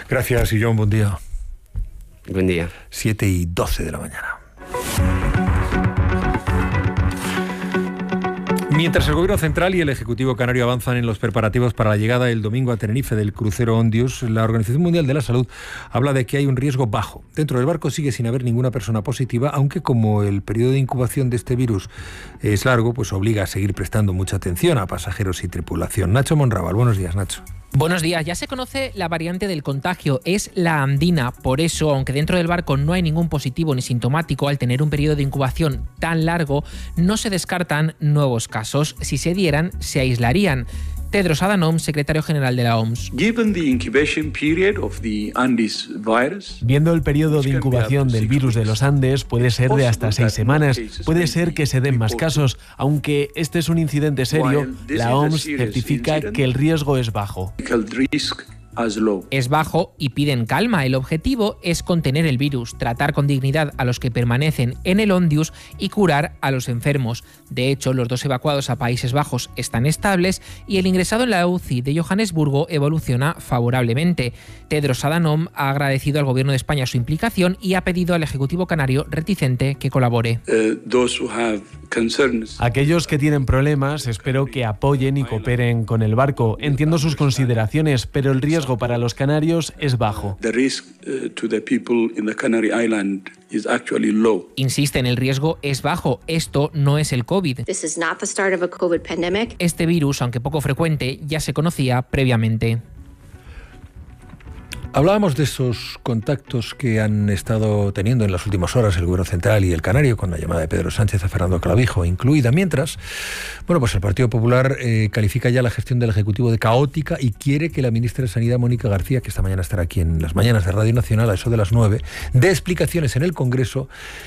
Gracias, Illón, buen día. Buen día. 7:12 de la mañana. Mientras el Gobierno central y el Ejecutivo canario avanzan en los preparativos para la llegada el domingo a Tenerife del crucero Ondius, la Organización Mundial de la Salud habla de que hay un riesgo bajo. Dentro del barco sigue sin haber ninguna persona positiva, aunque como el periodo de incubación de este virus es largo, pues obliga a seguir prestando mucha atención a pasajeros y tripulación. Nacho Monrábal, buenos días, Nacho. Buenos días. Ya se conoce la variante del contagio, es la andina. Por eso, aunque dentro del barco no hay ningún positivo ni sintomático, al tener un periodo de incubación tan largo, no se descartan nuevos casos. Si se dieran, se aislarían. Tedros Adhanom, secretario general de la OMS. Viendo el periodo de incubación del virus de los Andes, puede ser de hasta 6 semanas. Puede ser que se den más casos. Aunque este es un incidente serio, la OMS certifica que el riesgo es bajo. Es bajo y piden calma. El objetivo es contener el virus, tratar con dignidad a los que permanecen en el Ondius y curar a los enfermos. De hecho, los 2 evacuados a Países Bajos están estables y el ingresado en la UCI de Johannesburgo evoluciona favorablemente. Tedros Adhanom ha agradecido al Gobierno de España su implicación y ha pedido al Ejecutivo canario reticente que colabore. Aquellos que tienen problemas, espero que apoyen y cooperen con el barco. Entiendo sus consideraciones, pero el riesgo para los canarios es bajo. Insisten, el riesgo es bajo. Esto no es el COVID. Este virus, aunque poco frecuente, ya se conocía previamente. Hablábamos de esos contactos que han estado teniendo en las últimas horas el Gobierno Central y el Canario con la llamada de Pedro Sánchez a Fernando Clavijo incluida. Mientras, pues el Partido Popular califica ya la gestión del Ejecutivo de caótica y quiere que la ministra de Sanidad, Mónica García, que esta mañana estará aquí en las mañanas de Radio Nacional a eso de las 9, dé explicaciones en el Congreso.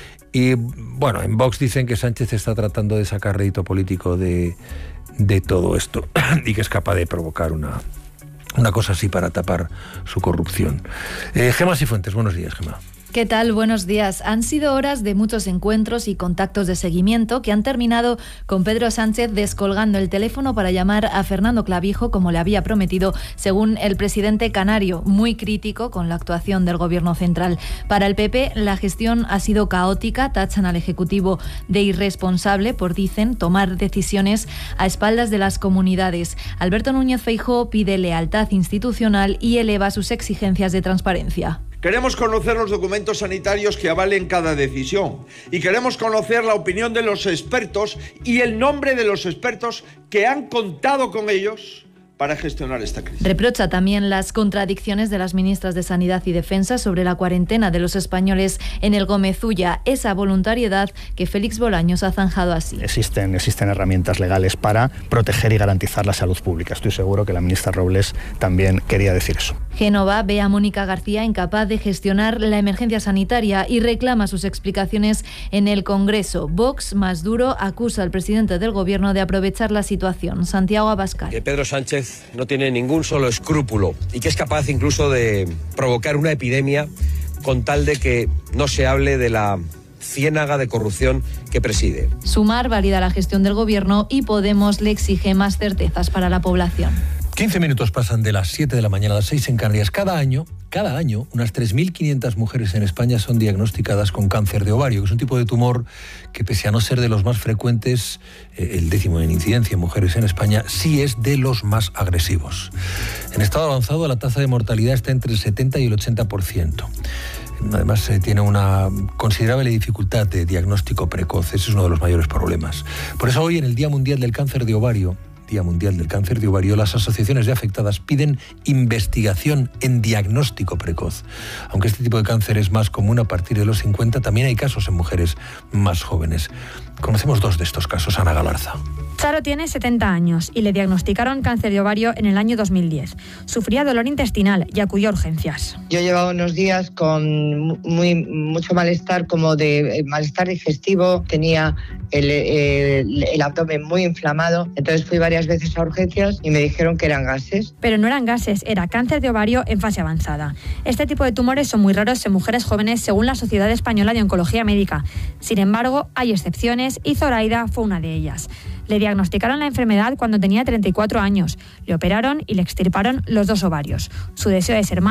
Y en Vox dicen que Sánchez está tratando de sacar rédito político de todo esto y que es capaz de provocar una cosa así para tapar su corrupción. Gemma Sifuentes, buenos días, Gemma. ¿Qué tal? Buenos días. Han sido horas de muchos encuentros y contactos de seguimiento que han terminado con Pedro Sánchez descolgando el teléfono para llamar a Fernando Clavijo, como le había prometido, según el presidente canario, muy crítico con la actuación del Gobierno central. Para el PP, la gestión ha sido caótica, tachan al Ejecutivo de irresponsable por, dicen, tomar decisiones a espaldas de las comunidades. Alberto Núñez Feijóo pide lealtad institucional y eleva sus exigencias de transparencia. Queremos conocer los documentos sanitarios que avalen cada decisión y queremos conocer la opinión de los expertos y el nombre de los expertos que han contado con ellos para gestionar esta crisis. Reprocha también las contradicciones de las ministras de Sanidad y Defensa sobre la cuarentena de los españoles en el Gómez Ulla, esa voluntariedad que Félix Bolaños ha zanjado así. Existen herramientas legales para proteger y garantizar la salud pública. Estoy seguro que la ministra Robles también quería decir eso. Génova ve a Mónica García incapaz de gestionar la emergencia sanitaria y reclama sus explicaciones en el Congreso. Vox, más duro, acusa al presidente del Gobierno de aprovechar la situación. Santiago Abascal. Que Pedro Sánchez no tiene ningún solo escrúpulo y que es capaz incluso de provocar una epidemia con tal de que no se hable de la ciénaga de corrupción que preside. Sumar valida la gestión del Gobierno y Podemos le exige más certezas para la población. 15 minutos pasan de las 7 de la mañana a las 6 en Canarias. Cada año, unas 3.500 mujeres en España son diagnosticadas con cáncer de ovario, que es un tipo de tumor que, pese a no ser de los más frecuentes, el 10º en incidencia en mujeres en España, sí es de los más agresivos. En estado avanzado, la tasa de mortalidad está entre el 70 y el 80%. Además, tiene una considerable dificultad de diagnóstico precoz. Ese es uno de los mayores problemas. Por eso hoy, en el Día Mundial del Cáncer de Ovario, las asociaciones de afectadas piden investigación en diagnóstico precoz. Aunque este tipo de cáncer es más común a partir de los 50, también hay casos en mujeres más jóvenes. Conocemos 2 de estos casos. Ana Galarza. Charo tiene 70 años y le diagnosticaron cáncer de ovario en el año 2010. Sufría dolor intestinal y acudió a urgencias. Yo llevaba unos días con mucho malestar, como de malestar digestivo. Tenía el abdomen muy inflamado. Entonces fui varias veces a urgencias y me dijeron que eran gases. Pero no eran gases, era cáncer de ovario en fase avanzada. Este tipo de tumores son muy raros en mujeres jóvenes según la Sociedad Española de Oncología Médica. Sin embargo, hay excepciones y Zoraida fue una de ellas. Le diagnosticaron la enfermedad cuando tenía 34 años. Le operaron y le extirparon los 2 ovarios. Su deseo de ser madre